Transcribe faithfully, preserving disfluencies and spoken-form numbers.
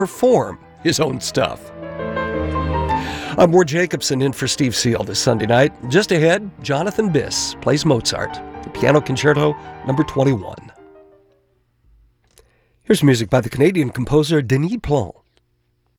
perform his own stuff. I'm Ward Jacobson in for Steve Seal this Sunday night. Just ahead, Jonathan Biss plays Mozart, the Piano Concerto number twenty-one. Here's music by the Canadian composer Denis Plon.